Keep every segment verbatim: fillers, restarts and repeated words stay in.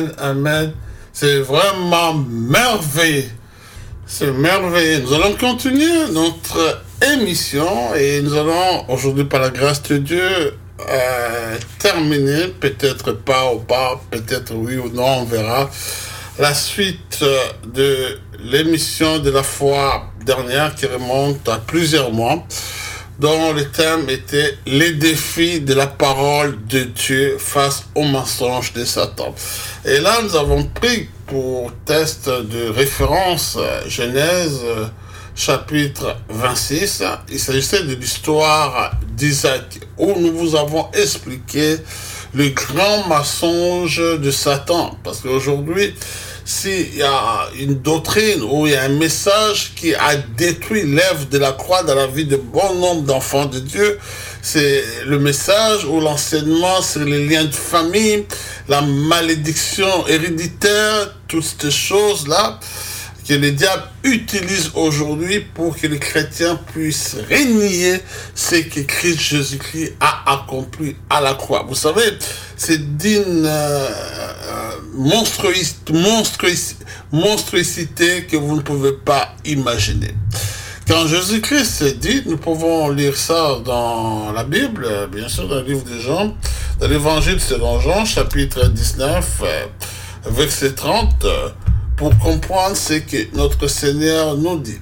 Amen. C'est vraiment merveilleux. C'est merveilleux. Nous allons continuer notre émission et nous allons aujourd'hui, par la grâce de Dieu, euh, terminer, peut-être pas ou pas, peut-être oui ou non, on verra, la suite de l'émission de la fois dernière qui remonte à plusieurs mois, dont le thème était les défis de la parole de Dieu face aux mensonges de Satan. Et là, nous avons pris pour test de référence Genèse chapitre vingt-six. Il s'agissait de l'histoire d'Isaac, où nous vous avons expliqué le grand mensonge de Satan. Parce qu'aujourd'hui, s'il y a une doctrine ou il y a un message qui a détruit l'œuvre de la croix dans la vie de bon nombre d'enfants de Dieu, c'est le message ou l'enseignement sur les liens de famille, la malédiction héréditaire, toutes ces choses-là que le diable utilise aujourd'hui pour que les chrétiens puissent renier ce que Christ Jésus-Christ a accompli à la croix. Vous savez, c'est d'une euh, monstruosité, monstruosité, monstruosité que vous ne pouvez pas imaginer. Quand Jésus-Christ s'est dit, nous pouvons lire ça dans la Bible, bien sûr, dans le livre de Jean, dans l'évangile selon Jean, chapitre dix-neuf, verset trente, pour comprendre ce que notre Seigneur nous dit.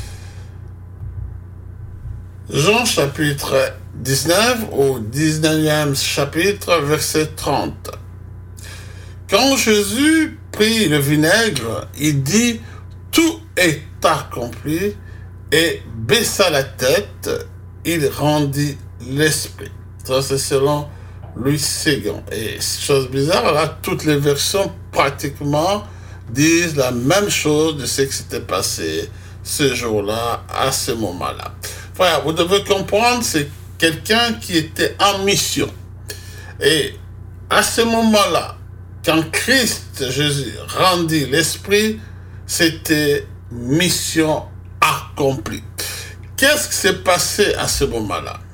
Jean chapitre dix-neuf, au dix-neuvième chapitre, verset trente. Quand Jésus prit le vinaigre, il dit « Tout est accompli » et baissa la tête, il rendit l'esprit. Ça, c'est selon Louis Séguin. Et chose bizarre, là, toutes les versions pratiquement disent la même chose de ce qui s'était passé ce jour-là, à ce moment-là. Voilà, vous devez comprendre, c'est quelqu'un qui était en mission. Et à ce moment-là, quand Christ Jésus rendit l'esprit, c'était mission accomplie. Qu'est-ce qui s'est passé à ce moment-là?